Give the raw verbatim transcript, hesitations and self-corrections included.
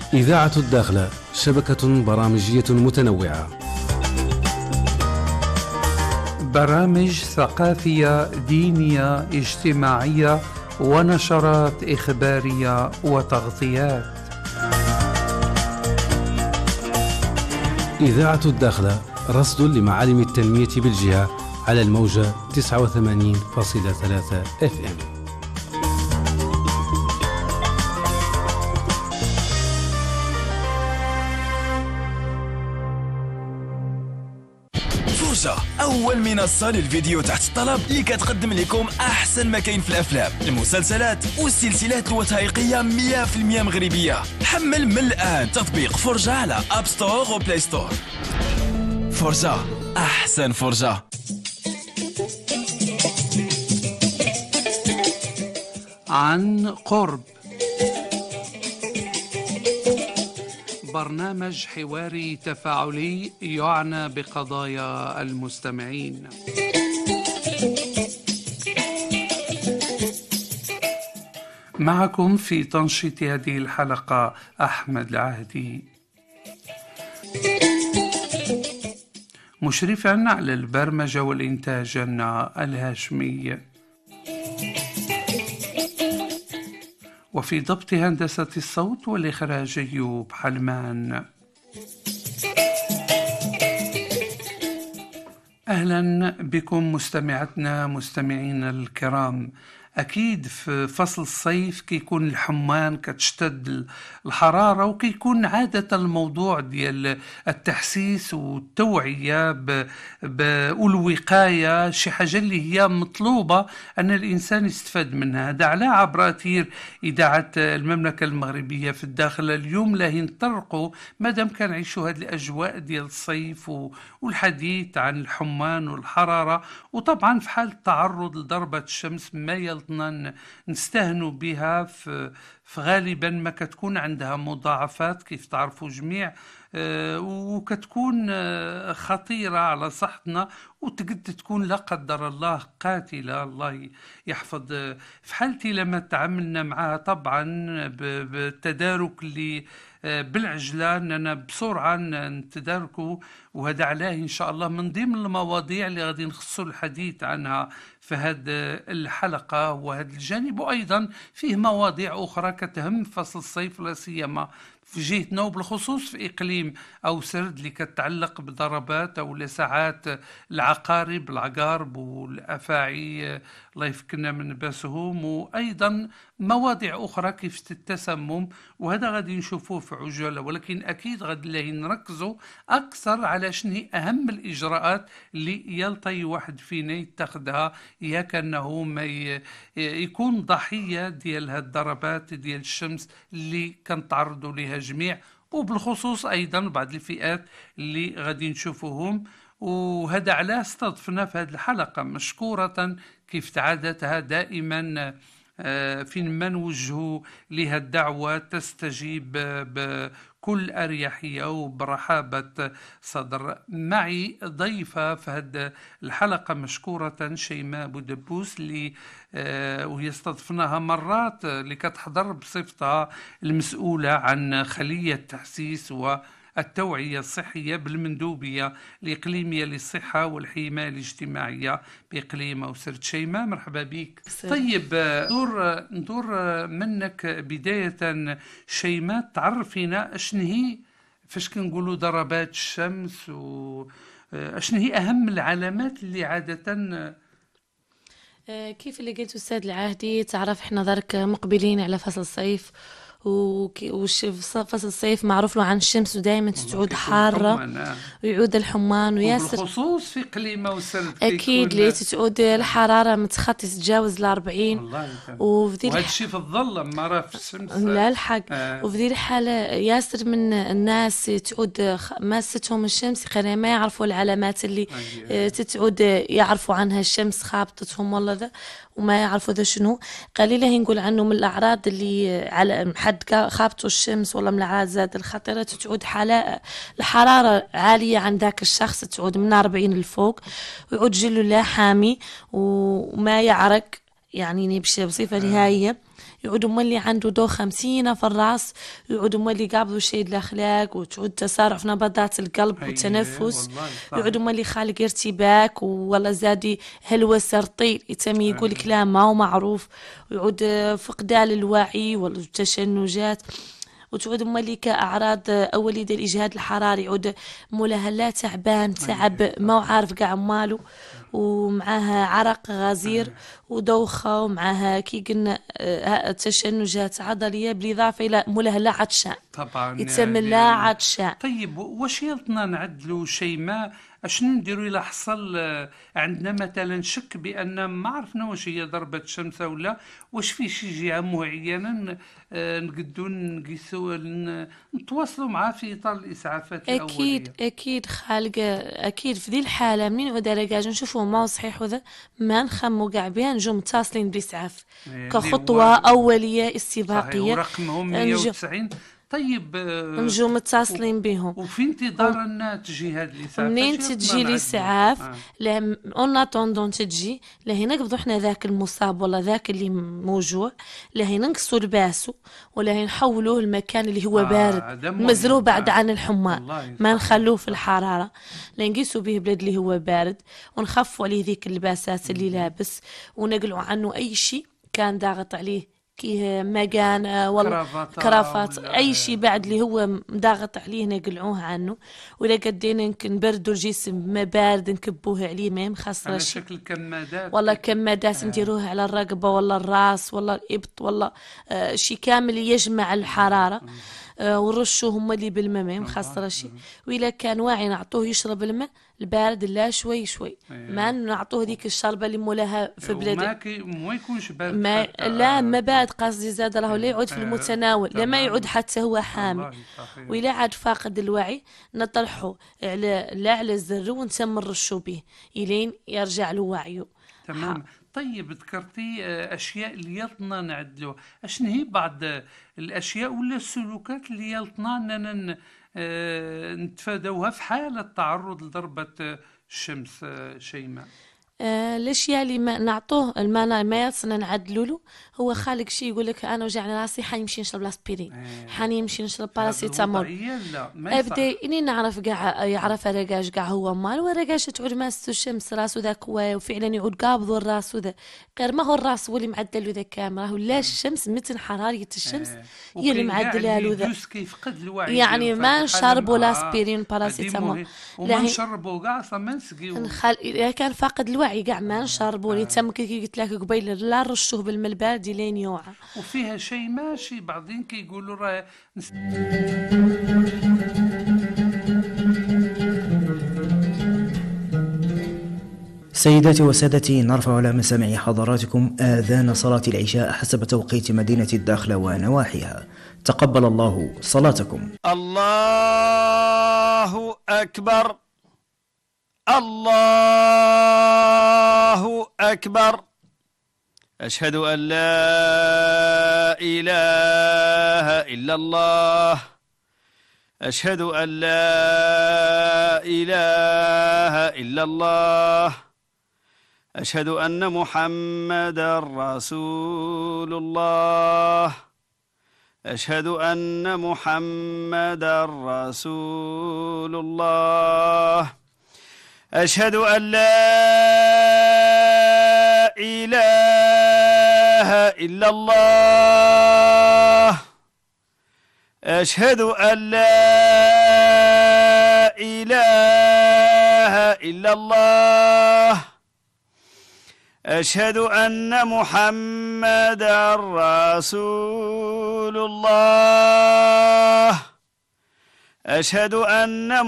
إذاعة الداخلة شبكة برامجية متنوعة، برامج ثقافية دينية اجتماعية ونشرات إخبارية وتغطيات. إذاعة الداخلة رصد لمعالم التنمية بالجهة على الموجة تسعة وثمانين فاصلة ثلاثة اف ام. فرجة، أول منصة للفيديو تحت الطلب اللي كتقدم لكم أحسن ما كاين في الأفلام، المسلسلات والسلسلات الوثائقية مية بالمية مغربية. حمل من الآن تطبيق فرجة على أب ستور وبلاي ستور. فرجة، أحسن فرجة. عن قرب، برنامج حواري تفاعلي يعنى بقضايا المستمعين. معكم في تنشيط هذه الحلقة أحمد العهدي، مشرفا على البرمجة والإنتاج الهاشمي، وفي ضبط هندسة الصوت والإخراج أيوب حلمان. أهلا بكم مستمعتنا مستمعينا الكرام. أكيد في فصل الصيف كيكون الحمان كتشتد الحرارة، وكيكون عادة الموضوع ديال التحسيس والتوعية والوقاية شي حاجة اللي هي مطلوبة أن الإنسان يستفاد منها. هذا على عبر أثير إذاعة المملكة المغربية في الداخل اليوم لا نطرقوا مادام كنعيشوا هذه الأجواء ديال الصيف والحديث عن الحمان والحرارة، وطبعا في حال التعرض لضربة الشمس ما يلطنا نستهنوا بها في غالبا ما كتكون عندها مضاعفات كيف تعرفوا جميع، أه وكتكون أه خطيرة على صحتنا، وتقد تكون لا قدر الله قاتلة. الله يحفظ. في حالتي لما تعاملنا معها طبعا بالتدارك اللي بالعجلة أننا بسرعة نتداركوا، وهذا علاه إن شاء الله من ضمن المواضيع اللي غادي نخصوا الحديث عنها في هذه الحلقة وهذا الجانب. وأيضا فيه مواضيع أخرى كتهم فصل الصيف لا سيما في جهتنا، وبالخصوص في إقليم أو سرد اللي كتعلق بضربات أو لساعات العقارب العقارب والأفاعي الله يفكنا من باسهم، وأيضا مواضيع أخرى كيف التسمم، وهذا غادي نشوفوه في عجالة. ولكن أكيد غادي نركزوا أكثر على شنو أهم الإجراءات اللي يلطي واحد فينا يتخذها يا كأنه ما يكون ضحية ديال هاد الضربات ديال الشمس اللي كنتعرضوا لها جميع، وبالخصوص أيضا بعض الفئات اللي غادي نشوفوهم. وهذا على استضفنا في هذه الحلقة مشكورة كيف تعادتها دائما فين ما نوجهوا لها الدعوة تستجيب بكل أريحية وبرحابة صدر. معي ضيفة في هذه الحلقة مشكورة شيماء بودبوس اللي وهي استضفناها مرات اللي كتحضر بصفتها المسؤولة عن خلية تحسيس و التوعية الصحية بالمندوبية الإقليمية للصحة والحماية الاجتماعية بإقليم أوسرد. شيماء مرحبا بك. طيب ندور ندور منك بداية شيماء، تعرفينا اشن هي فاش كنقولوا ضربات الشمس، واشن هي أهم العلامات اللي عادة كيف اللي قلت أستاذ العهدي. تعرف احنا ذلك مقبلين على فصل الصيف، وفصل الصيف معروف له عن الشمس ودائما تعود حارة ويعود الحمان، وياسر بالخصوص في قليمة وسرد أكيد اللي تعود الحرارة متخطي تتجاوز الأربعين، وهذا الشيء في الظل ما راه في الشمس لا الحق. آه. وفي ذي الحالة ياسر من الناس تعود ماستهم الشمس خلينا ما يعرفوا العلامات اللي آه. تتعود يعرفوا عنها الشمس خابطتهم والله ذا وما يعرفوا ذا شنو. قليلا نقول عنه من الأعراض اللي على حد خابطوا الشمس والله من الأعراض زاد الخطيرة تعود حالة الحرارة عالية عند ذاك الشخص، تعود من أربعين لفوق، ويعود جله لا حامي وما يعرق يعني بصفة نهائية، يعود مولي عنده دوخة مسينة في الراس، يعود مولي قابض شيء الأخلاق، وتعود تسارع في نبضات القلب والتنفس، يعود مولي خالق ارتباك، والله زادي هلوسة رطيل يتم يقول كلام ما هو معروف، ويعود فقدان الوعي والتشنجات، وتعود مولي كأعراض أولي ديال الإجهاد الحراري، يعود مولاها لا تعبان تعب ما هو عارف قاع مالو، ومعها عرق غزير ودوخة، ومعها كي قلنا تشنجات عضلية، بالإضافة إلى مولاها لا عطشان طبعا يتسمى يعني لا عطشان. طيب واش يلطنا نعدلوا شيء ما اشنو نديروا الا حصل عندنا مثلا شك بان ما عرفنا واش هي ضربه شمس ولا واش في شي جهه معينه نقدروا نقيسوا نتواصلوا معها في اطار الاسعافات الاوليه؟ اكيد اكيد خالق، اكيد في ذي الحاله منين عود رجاج نشوفوا ما هو صحيح وذا ما نخموا كاع بها، نجو متصلين بالاسعاف كخطوه اوليه استباقيه ورقمهم مية وتسعين. طيب نجو متصلين بهم، وفي انتظار الناتج هذه الاسعاف منين تجي الاسعاف آه. لا اون اتوندون تجي لهي نقبضوا احنا ذاك المصاب ولا ذاك اللي موجوع، لهي ننقصوا لباسه ولا هي نحولوه المكان اللي هو بارد آه مزروع بعد آه. عن الحمى ما نخلوه في الحراره، لنقيسوا به بلاد اللي هو بارد، ونخفوا عليه ذيك اللباسات اللي لابس، ونقلوا عنه اي شيء كان ضاغط عليه كي مكان والله كرافات اي شيء بعد اللي هو ضاغط عليه نقلعوه عنه، ولا قدينا نبردوا الجسم ما بارد نكبوه عليه ما مخسر على شكل كمادات والله كمادات آه. نديروها على الرقبه ولا الراس ولا الابط ولا آه شيء كامل يجمع الحراره آه ونرشوه هما اللي بالماء ما مخسر شيء، واذا كان واعي نعطوه يشرب الماء البارد لا شوي شوي ما نعطوه ديك الشربه اللي مولاها في بلاد ما يكونش بارد ما لا ما بارد قصدي زاد راهو لا يعود في المتناول لا ما يعود حتى هو حامي، وإلا عاد فاقد الوعي نطرحه على لا على الزر ونتم نرشو به الين يرجع له وعيه. تمام. طيب ذكرتي اشياء اللي يلطنا نعدلوها، اشنو هي بعض الاشياء ولا السلوكات اللي يلطنا اننا نتفادوها في حالة تعرض لضربة الشمس شيماء؟ آه الاشياء اللي ما نعطوه الماء ما يصلنا نعدلوا له هو خالق شيء يقول لك انا وجعني راسي حنمشي نشرب لاسبيرين آه. حنمشي نشرب باراسيتامول ابدا اني نعرف كاع يعرف رجاج كاع هو مال ورجاج تعود ماسته الشمس راسه ذاك وفعلا يعود قابض الراس وذا غير ما هو الراس هو اللي معدل له ذا كامل ولا الشمس مثل حراريه الشمس آه. هي اللي معدله له ذا يعني ما نشربوا لاسبيرين باراسيتامول وما نشربوا كاع ما نسقيو نخل اذا كان فاقد الوعي كاع ما نشربوا اللي تم كي قلت لك قبيل لا نرشوه بالماء البارد لين يوعى. وفيها شيء ماشي بعضين كيقولوا راه سيداتي وسادتي، نرفع على مسامع حضراتكم آذان صلاة العشاء حسب توقيت مدينة الداخلة ونواحيها. تقبل الله صلاتكم. الله أكبر الله أكبر. أشهد أن لا إله إلا الله. أشهد أن لا إله إلا الله. أشهد أن محمدا رسول الله. أشهد أن محمدا رسول الله. أشهد أن لا إله إلا الله. أشهد أن لا إله إلا الله. أشهد أن محمدا رسول الله. أشهد أن